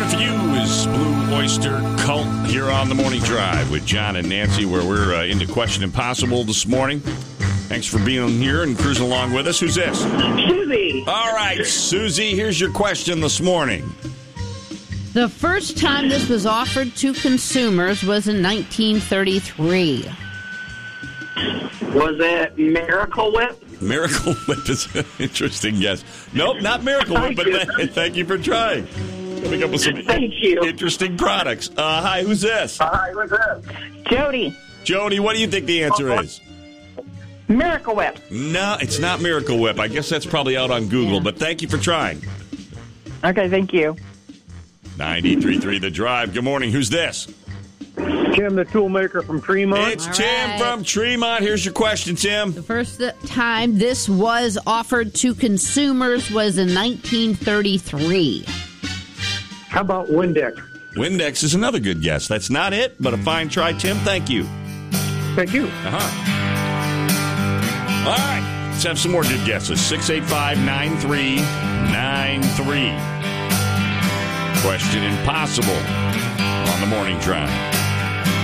Fuse Blue Oyster Cult here on the Morning Drive with John and Nancy, where we're into Question Impossible this morning. Thanks for being here and cruising along with us. Who's this? Susie. All right, Susie, here's your question this morning. The first time this was offered to consumers was in 1933. Was it Miracle Whip? Miracle Whip is an interesting guess. Nope, not Miracle Whip, but thank you for trying. Coming up with some interesting products. Hi, who's this? Hi, who's this? Jody. Jody, what do you think the answer is? Miracle Whip. No, it's not Miracle Whip. I guess that's probably out on Google, but thank you for trying. Okay, thank you. 93.3 The Drive. Good morning. Who's this? Tim, the toolmaker from Tremont. It's Tim from Tremont. Here's your question, Tim. The first time this was offered to consumers was in 1933. How about Windex? Windex is another good guess. That's not it, but a fine try, Tim. Thank you. Thank you. All right. Let's have some more good guesses. 685-9393. Question Impossible on the Morning Drive.